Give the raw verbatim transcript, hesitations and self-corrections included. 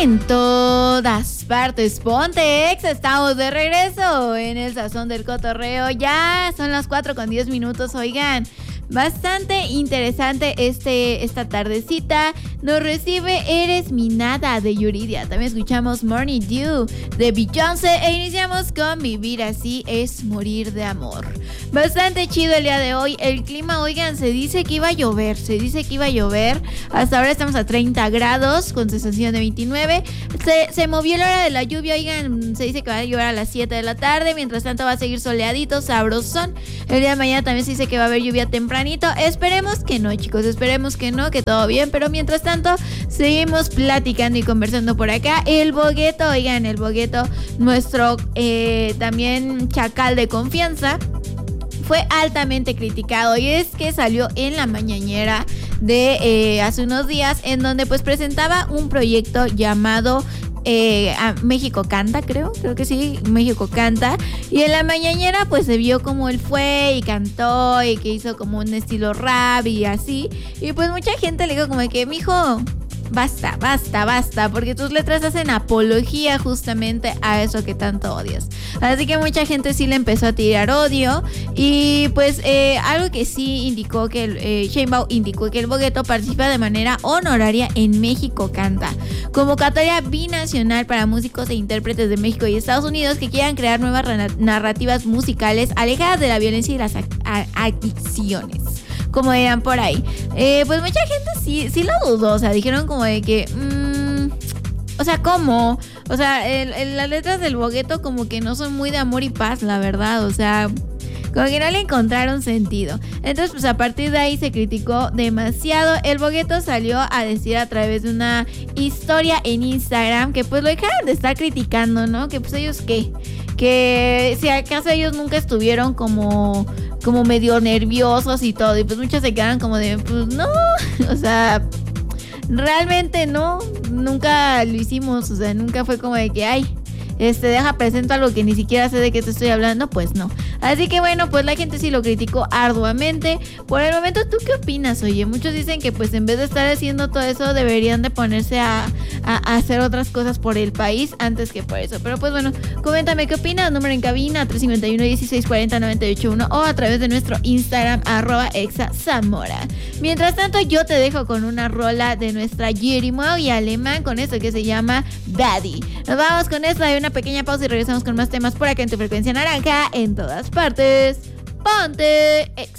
en todas partes. Ponte Exa, estamos de regreso en el sazón del cotorreo. Ya son las cuatro con diez minutos, oigan. Bastante interesante este, esta tardecita. Nos recibe Eres mi nada de Yuridia. También escuchamos Morning Dew de Beyoncé. E iniciamos con Vivir así es morir de amor. Bastante chido el día de hoy. El clima, oigan, se dice que iba a llover. Se dice que iba a llover. Hasta ahora estamos a treinta grados con sensación de veintinueve. Se, se movió la hora de la lluvia, oigan. Se dice que va a llover a las siete de la tarde. Mientras tanto va a seguir soleadito, sabrosón. El día de mañana también se dice que va a haber lluvia temprano. Esperemos que no, chicos, esperemos que no, que todo bien, pero mientras tanto seguimos platicando y conversando por acá. El Bogueto, oigan, el Bogueto, nuestro eh, también chacal de confianza, fue altamente criticado, y es que salió en la mañanera de eh, hace unos días, en donde pues presentaba un proyecto llamado Eh, a México Canta, creo, creo que sí, México Canta, y en la mañanera pues se vio como él fue y cantó y que hizo como un estilo rap y así, y pues mucha gente le dijo como que, mijo, basta, basta, basta, porque tus letras hacen apología justamente a eso que tanto odias. Así que mucha gente sí le empezó a tirar odio. Y pues eh, algo que sí indicó que el, eh, Sheinbaum indicó que el Bogueto participa de manera honoraria en México Canta, convocatoria binacional para músicos e intérpretes de México y Estados Unidos que quieran crear nuevas narrativas musicales alejadas de la violencia y las adicciones, como dirán por ahí. Eh, pues mucha gente sí, sí lo dudó, o sea, dijeron como de que, mmm, o sea, ¿cómo? O sea, el, el, las letras del Bogueto como que no son muy de amor y paz, la verdad, o sea, como que no le encontraron sentido. Entonces, pues a partir de ahí se criticó demasiado. El Bogueto salió a decir a través de una historia en Instagram que pues lo dejaron de estar criticando, ¿no? Que pues ellos qué, que si acaso ellos nunca estuvieron como, como medio nerviosos y todo, y pues muchos se quedaron como de, pues no, o sea, realmente no, nunca lo hicimos, o sea, nunca fue como de que, ay, este, deja, presento algo que ni siquiera sé de qué te estoy hablando, pues no. Así que bueno, pues la gente sí lo criticó arduamente. Por el momento, ¿tú qué opinas? Oye, muchos dicen que pues en vez de estar haciendo todo eso, deberían de ponerse a, a, a hacer otras cosas por el país antes que por eso. Pero pues bueno, coméntame qué opinas. Número en cabina, tres cinco uno, dieciséis cuarenta, noventa y ocho uno, o a través de nuestro Instagram, arroba exazamora. Mientras tanto, yo te dejo con una rola de nuestra Jerimo y Alemán, con eso que se llama Daddy. Nos vamos con esto, hay una pequeña pausa y regresamos con más temas por acá en tu frecuencia naranja, en todas partes. Ponte Exa.